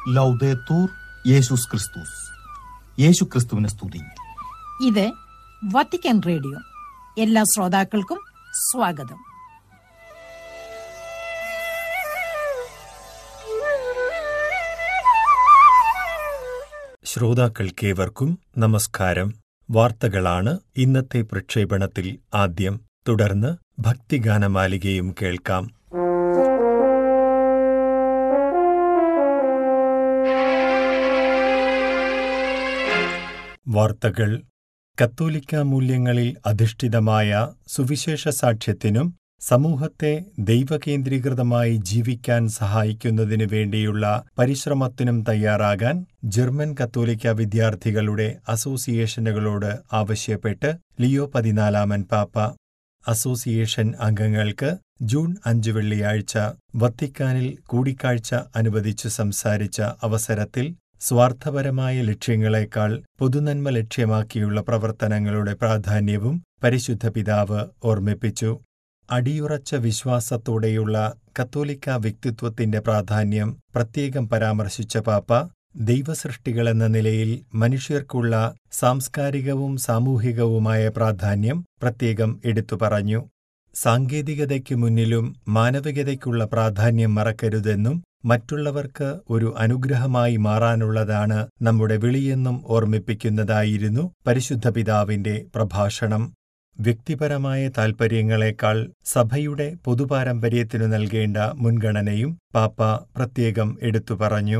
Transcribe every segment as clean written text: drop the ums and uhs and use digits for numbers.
ലൗദേത്തൂർ യേശുസ് ക്രിസ്തുസ്. യേശു ക്രിസ്തുവിനെ സ്തുതി. ഇത് വത്തിക്കാൻ റേഡിയോ. എല്ലാ ശ്രോതാക്കൾക്കും സ്വാഗതം. ശ്രോതാക്കൾക്കേവർക്കും നമസ്കാരം. വാർത്തകളാണ് ഇന്നത്തെ പ്രക്ഷേപണത്തിൽ ആദ്യം. തുടർന്ന് ഭക്തിഗാനമാലികയും കേൾക്കാം. വാർത്തകൾ. കത്തോലിക്കാ മൂല്യങ്ങളിൽ അധിഷ്ഠിതമായ സുവിശേഷ സാക്ഷ്യത്തിനും സമൂഹത്തെ ദൈവകേന്ദ്രീകൃതമായി ജീവിക്കാൻ സഹായിക്കുന്നതിനു വേണ്ടിയുള്ള പരിശ്രമത്തിനും തയ്യാറാകാൻ ജർമ്മൻ കത്തോലിക്ക വിദ്യാർത്ഥികളുടെ അസോസിയേഷനുകളോട് ആവശ്യപ്പെട്ട് ലിയോ 14 പാപ്പ. അസോസിയേഷൻ അംഗങ്ങൾക്ക് ജൂൺ 5 വെള്ളിയാഴ്ച വത്തിക്കാനിൽ കൂടിക്കാഴ്ച അനുവദിച്ചു സംസാരിച്ച അവസരത്തിൽ സ്വാർത്ഥപരമായ ലക്ഷ്യങ്ങളെക്കാൾ പൊതുനന്മ ലക്ഷ്യമാക്കിയുള്ള പ്രവർത്തനങ്ങളുടെ പ്രാധാന്യവും പരിശുദ്ധ പിതാവ് ഓർമ്മിപ്പിച്ചു. അടിയുറച്ച വിശ്വാസത്തോടെയുള്ള കത്തോലിക്ക വ്യക്തിത്വത്തിന്റെ പ്രാധാന്യം പ്രത്യേകം പരാമർശിച്ച പാപ്പ, ദൈവസൃഷ്ടികളെന്ന നിലയിൽ മനുഷ്യർക്കുള്ള സാംസ്കാരികവും സാമൂഹികവുമായ പ്രാധാന്യം പ്രത്യേകം എടുത്തു പറഞ്ഞു. സാങ്കേതികതയ്ക്കു മുന്നിലും മാനവികതയ്ക്കുള്ള പ്രാധാന്യം മറക്കരുതെന്നും മറ്റുള്ളവർക്ക് ഒരു അനുഗ്രഹമായി മാറാനുള്ളതാണ് നമ്മുടെ വിളിയെന്നും ഓർമ്മിപ്പിക്കുന്നതായിരുന്നു പരിശുദ്ധ പിതാവിന്റെ പ്രഭാഷണം. വ്യക്തിപരമായ താൽപര്യങ്ങളെക്കാൾ സഭയുടെ പൊതുപാരമ്പര്യത്തിനു നൽകേണ്ട മുൻഗണനയും പാപ്പ പ്രത്യേകം എടുത്തു പറഞ്ഞു.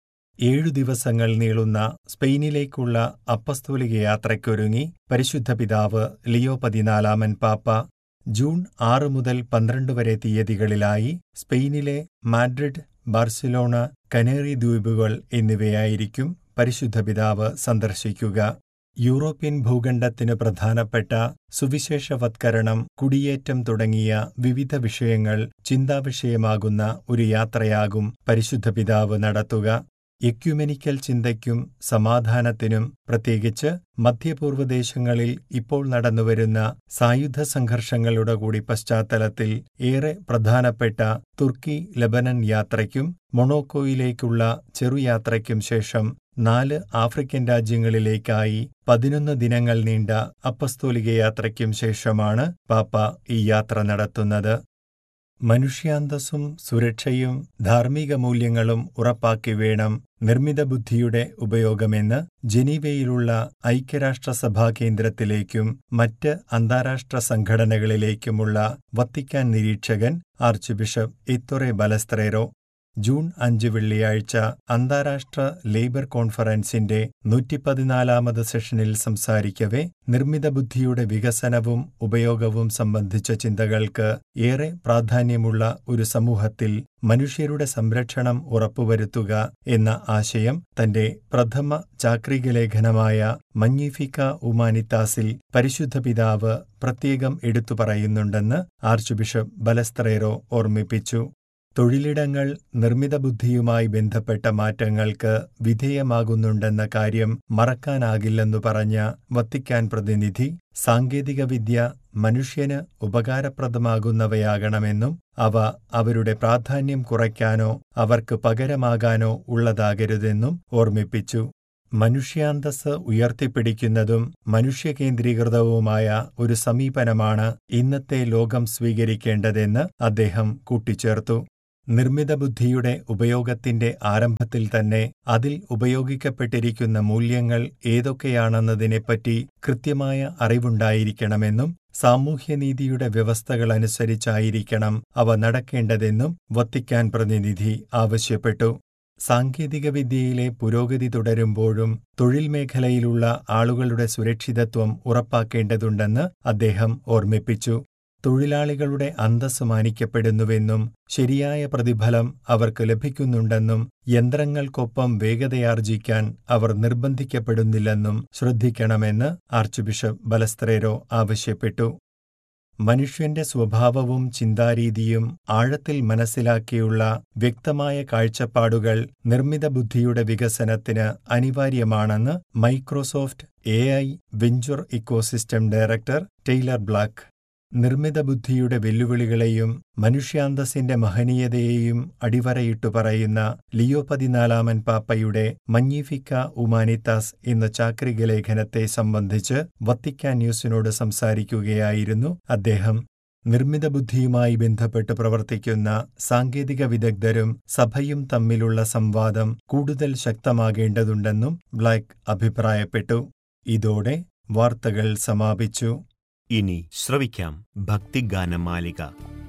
7 ദിവസങ്ങൾ നീളുന്ന സ്പെയിനിലേക്കുള്ള അപ്പസ്തോലിക യാത്രയ്ക്കൊരുങ്ങി പരിശുദ്ധ പിതാവ് ലിയോ 14 പാപ്പ. ജൂൺ 6 മുതൽ 12 വരെ തീയതികളിലായി സ്പെയിനിലെ മാഡ്രിഡ്, ബാർസിലോണ, കനേറി ദ്വീപുകൾ എന്നിവയായിരിക്കും പരിശുദ്ധ പിതാവ് സന്ദർശിക്കുക. യൂറോപ്യൻ ഭൂഖണ്ഡത്തിന് പ്രധാനപ്പെട്ട സുവിശേഷവത്കരണം, കുടിയേറ്റം തുടങ്ങിയ വിവിധ വിഷയങ്ങൾ ചിന്താവിഷയമാകുന്ന ഒരു യാത്രയാകും പരിശുദ്ധ പിതാവ് നടത്തുക. എക്യുമെനിക്കൽ ചിന്തയ്ക്കും സമാധാനത്തിനും, പ്രത്യേകിച്ച് മധ്യപൂർവ്വദേശങ്ങളിൽ ഇപ്പോൾ നടന്നുവരുന്ന സായുധ സംഘർഷങ്ങളുടെ കൂടി പശ്ചാത്തലത്തിൽ ഏറെ പ്രധാനപ്പെട്ട തുർക്കി ലബനൻ യാത്രയ്ക്കും മൊണോക്കോയിലേക്കുള്ള ചെറുയാത്രയ്ക്കും ശേഷം 4 ആഫ്രിക്കൻ രാജ്യങ്ങളിലേക്കായി 11 ദിനങ്ങൾ നീണ്ട അപ്പസ്തോലിക യാത്രയ്ക്കും ശേഷമാണ് പാപ്പ ഈ യാത്ര നടത്തുന്നത്. മനുഷ്യാന്തസ്സും സുരക്ഷയും ധാർമ്മിക മൂല്യങ്ങളും ഉറപ്പാക്കി വേണം നിർമ്മിത ബുദ്ധിയുടെ ഉപയോഗമെന്ന് ജനീവയിലുള്ള ഐക്യരാഷ്ട്രസഭാ കേന്ദ്രത്തിലേക്കും മറ്റ് അന്താരാഷ്ട്ര സംഘടനകളിലേക്കുമുള്ള വത്തിക്കാൻ നിരീക്ഷകൻ ആർച്ച് ബിഷപ്പ് ഇത്തോറെ ബലസ്ത്രേരോ ജൂൺ 5 വെള്ളിയാഴ്ച അന്താരാഷ്ട്ര ലേബർ കോൺഫറൻസിന്റെ 114ാമത് സെഷനിൽ സംസാരിക്കവെ നിർമ്മിത ബുദ്ധിയുടെ വികസനവും ഉപയോഗവും സംബന്ധിച്ച ചിന്തകൾക്ക് ഏറെ പ്രാധാന്യമുള്ള ഒരു സമൂഹത്തിൽ മനുഷ്യരുടെ സംരക്ഷണം ഉറപ്പുവരുത്തുക എന്ന ആശയം തന്റെ പ്രഥമ ചാക്രിക ലേഖനമായ മഗ്നിഫിക്ക ഹ്യൂമാനിത്താസിൽ പരിശുദ്ധ പിതാവ് പ്രത്യേകം എടുത്തു പറയുന്നുണ്ടെന്ന് ആർച്ച് ബിഷപ്പ് ബലസ്ത്രേരോ ഓർമ്മിപ്പിച്ചു. തൊഴിലിടങ്ങൾ നിർമ്മിത ബുദ്ധിയുമായി ബന്ധപ്പെട്ട മാറ്റങ്ങൾക്ക് വിധേയമാകുന്നുണ്ടെന്ന കാര്യം മറക്കാനാകില്ലെന്നു പറഞ്ഞ വത്തിക്കാൻ പ്രതിനിധി, സാങ്കേതികവിദ്യ മനുഷ്യന് ഉപകാരപ്രദമാകുന്നവയാകണമെന്നും അവ അവരുടെ പ്രാധാന്യം കുറയ്ക്കാനോ അവർക്ക് പകരമാകാനോ ഉള്ളതാകരുതെന്നും ഓർമ്മിപ്പിച്ചു. മനുഷ്യാന്തസ്സ് ഉയർത്തിപ്പിടിക്കുന്നതും മനുഷ്യകേന്ദ്രീകൃതവുമായ ഒരു സമീപനമാണ് ഇന്നത്തെ ലോകം സ്വീകരിക്കേണ്ടതെന്ന് അദ്ദേഹം കൂട്ടിച്ചേർത്തു. നിർമ്മിത ബുദ്ധിയുടെ ഉപയോഗത്തിന്റെ ആരംഭത്തിൽ തന്നെ അതിൽ ഉപയോഗിക്കപ്പെട്ടിരിക്കുന്ന മൂല്യങ്ങൾ ഏതൊക്കെയാണെന്നതിനെപ്പറ്റി കൃത്യമായ അറിവുണ്ടായിരിക്കണമെന്നും സാമൂഹ്യനീതിയുടെ വ്യവസ്ഥകളനുസരിച്ചായിരിക്കണം അവ നടക്കേണ്ടതെന്നും വത്തിക്കാൻ പ്രതിനിധി ആവശ്യപ്പെട്ടു. സാങ്കേതികവിദ്യയിലെ പുരോഗതി തുടരുമ്പോഴും തൊഴിൽ മേഖലയിലുള്ള ആളുകളുടെ സുരക്ഷിതത്വം ഉറപ്പാക്കേണ്ടതുണ്ടെന്ന് അദ്ദേഹം ഓർമ്മിപ്പിച്ചു. തൊഴിലാളികളുടെ അന്തസ്സ് മാനിക്കപ്പെടുന്നുവെന്നും ശരിയായ പ്രതിഫലം അവർക്ക് ലഭിക്കുന്നുണ്ടെന്നും യന്ത്രങ്ങൾക്കൊപ്പം വേഗതയാർജിക്കാൻ അവർ നിർബന്ധിക്കപ്പെടുന്നില്ലെന്നും ശ്രദ്ധിക്കണമെന്ന് ആർച്ച് ബിഷപ്പ് ബലസ്ത്രേരോ ആവശ്യപ്പെട്ടു. മനുഷ്യന്റെ സ്വഭാവവും ചിന്താരീതിയും ആഴത്തിൽ മനസ്സിലാക്കിയുള്ള വ്യക്തമായ കാഴ്ചപ്പാടുകൾ നിർമ്മിത ബുദ്ധിയുടെ വികസനത്തിന് അനിവാര്യമാണെന്ന് Microsoft AI venture ecosystem director Taylor black നിർമ്മിത ബുദ്ധിയുടെ വെല്ലുവിളികളെയും മനുഷ്യാന്തസ്സിന്റെ മഹനീയതയെയും അടിവരയിട്ടു പറയുന്ന ലിയോ 14 പാപ്പയുടെ മഗ്നിഫിക്ക ഉമാനിത്താസ് എന്ന ചാക്രിക ലേഖനത്തെ സംബന്ധിച്ച് വത്തിക്കാൻ ന്യൂസിനോട് സംസാരിക്കുകയായിരുന്നു അദ്ദേഹം. നിർമ്മിത ബുദ്ധിയുമായി ബന്ധപ്പെട്ട് പ്രവർത്തിക്കുന്ന സാങ്കേതിക വിദഗ്ധരും സഭയും തമ്മിലുള്ള സംവാദം കൂടുതൽ ശക്തമാകേണ്ടതുണ്ടെന്നും ബ്ലാക്ക് അഭിപ്രായപ്പെട്ടു. ഇതോടെ വാർത്തകൾ സമാപിച്ചു. ഇനി ശ്രവിക്കാം ഭക്തിഗാനമാലിക.